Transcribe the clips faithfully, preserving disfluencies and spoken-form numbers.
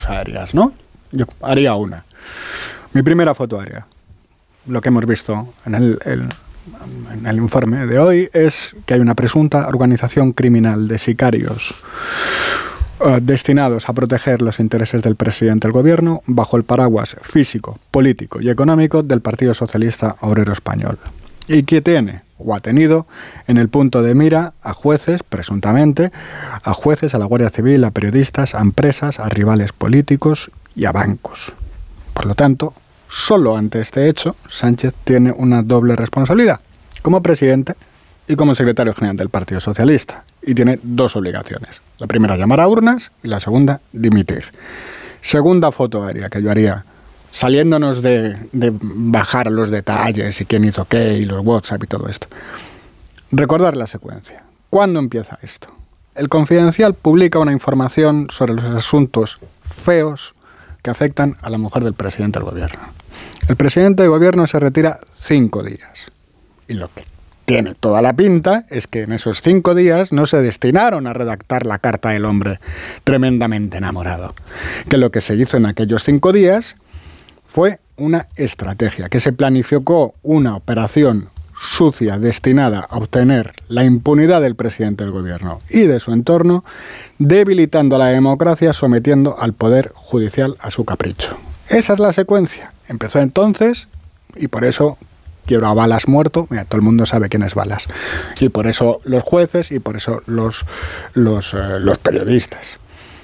aéreas, ¿no? Yo haría una. Mi primera foto aérea, lo que hemos visto en el, el, en el informe de hoy, es que hay una presunta organización criminal de sicarios uh, destinados a proteger los intereses del presidente del gobierno bajo el paraguas físico, político y económico del Partido Socialista Obrero Español. Y que tiene, o ha tenido, en el punto de mira a jueces, presuntamente, a jueces, a la Guardia Civil, a periodistas, a empresas, a rivales políticos y a bancos. Por lo tanto, solo ante este hecho, Sánchez tiene una doble responsabilidad, como presidente y como secretario general del Partido Socialista. Y tiene dos obligaciones. La primera, llamar a urnas, y la segunda, dimitir. Segunda foto aérea que yo haría, saliéndonos de, de bajar los detalles y quién hizo qué y los WhatsApp y todo esto. Recordar la secuencia. ¿Cuándo empieza esto? El Confidencial publica una información sobre los asuntos feos que afectan a la mujer del presidente del gobierno. El presidente del gobierno se retira cinco días. Y lo que tiene toda la pinta es que en esos cinco días no se destinaron a redactar la carta del hombre tremendamente enamorado. Que lo que se hizo en aquellos cinco días fue una estrategia, que se planificó una operación sucia destinada a obtener la impunidad del presidente del gobierno y de su entorno, debilitando a la democracia, sometiendo al poder judicial a su capricho. Esa es la secuencia. Empezó entonces, y por eso quiero a Balas muerto. Mira, todo el mundo sabe quién es Balas. Y por eso los jueces y por eso los, los, eh, los periodistas.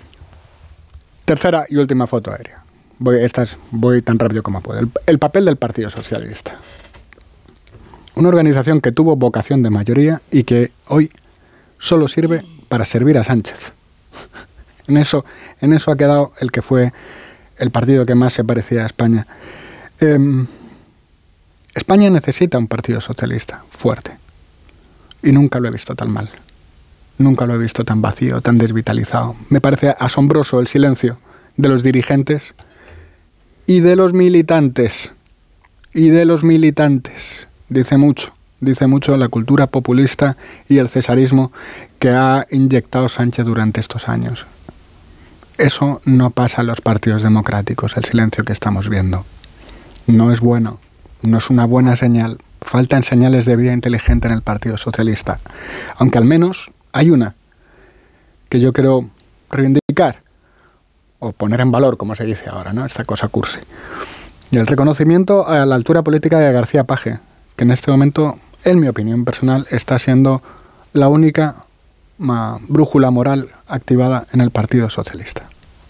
Tercera y última foto aérea. Voy, estas, voy tan rápido como puedo. El, el papel del Partido Socialista. Una organización que tuvo vocación de mayoría y que hoy solo sirve para servir a Sánchez. En eso, en eso ha quedado el que fue el partido que más se parecía a España. Eh, España necesita un Partido Socialista fuerte. Y nunca lo he visto tan mal. Nunca lo he visto tan vacío, tan desvitalizado. Me parece asombroso el silencio de los dirigentes y de los militantes. Y de los militantes. Dice mucho, dice mucho de la cultura populista y el cesarismo que ha inyectado Sánchez durante estos años. Eso no pasa en los partidos democráticos, el silencio que estamos viendo. No es bueno, no es una buena señal. Faltan señales de vida inteligente en el Partido Socialista. Aunque al menos hay una que yo quiero reivindicar, o poner en valor, como se dice ahora, ¿no? Esta cosa cursi. Y el reconocimiento a la altura política de García Paje, que en este momento, en mi opinión personal, está siendo la única ma, brújula moral activada en el Partido Socialista.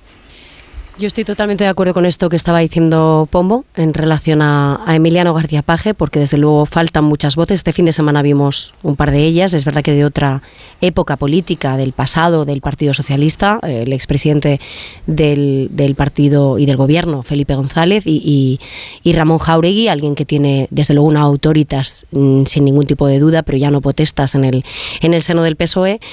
Yo estoy totalmente de acuerdo con esto que estaba diciendo Pombo en relación a, a Emiliano García Paje, porque desde luego faltan muchas voces. Este fin de semana vimos un par de ellas. Es verdad que de otra época política, del pasado del Partido Socialista, el expresidente del, del partido y del gobierno, Felipe González, y, y, y Ramón Jáuregui, alguien que tiene desde luego una autoritas mmm, sin ningún tipo de duda, pero ya no potestas en el, en el seno del P S O E,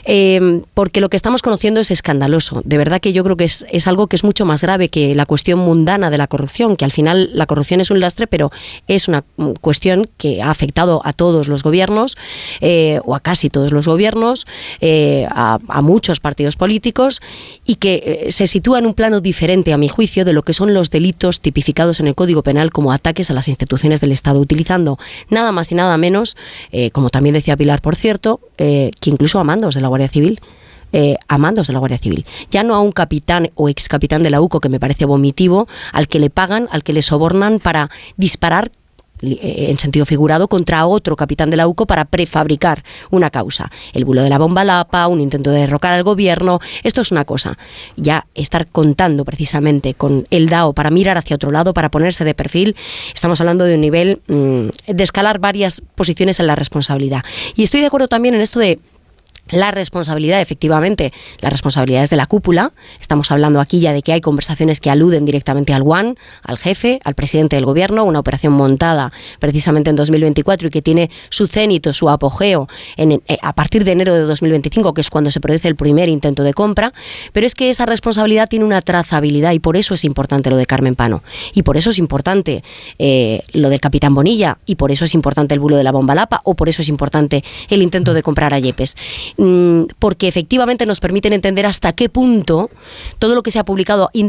eh, porque lo que estamos conociendo es escandaloso. De verdad que yo creo que es, es algo que es muy mucho más grave que la cuestión mundana de la corrupción, que al final la corrupción es un lastre, pero es una cuestión que ha afectado a todos los gobiernos, eh, o a casi todos los gobiernos, eh, a, a muchos partidos políticos, y que eh, se sitúa en un plano diferente, a mi juicio, de lo que son los delitos tipificados en el Código Penal como ataques a las instituciones del Estado, utilizando nada más y nada menos, eh, como también decía Pilar, por cierto, eh, que incluso a mandos de la Guardia Civil. Eh, a mandos de la Guardia Civil. Ya no a un capitán o ex capitán de la U C O, que me parece vomitivo, al que le pagan, al que le sobornan para disparar eh, en sentido figurado contra otro capitán de la U C O para prefabricar una causa. El bulo de la bomba Lapa, un intento de derrocar al gobierno. Esto es una cosa. Ya estar contando precisamente con el D A O para mirar hacia otro lado, para ponerse de perfil, estamos hablando de un nivel mmm, de escalar varias posiciones en la responsabilidad. Y estoy de acuerdo también en esto de la responsabilidad, efectivamente, las responsabilidades de la cúpula. Estamos hablando aquí ya de que hay conversaciones que aluden directamente al One, al jefe, al presidente del gobierno, una operación montada precisamente en dos mil veinticuatro y que tiene su cénito, su apogeo en, a partir de enero de dos mil veinticinco, que es cuando se produce el primer intento de compra. Pero es que esa responsabilidad tiene una trazabilidad y por eso es importante lo de Carmen Pano. Y por eso es importante eh, lo del capitán Bonilla, y por eso es importante el bulo de la bomba Lapa, o por eso es importante el intento de comprar a Yepes. Porque efectivamente nos permiten entender hasta qué punto todo lo que se ha publicado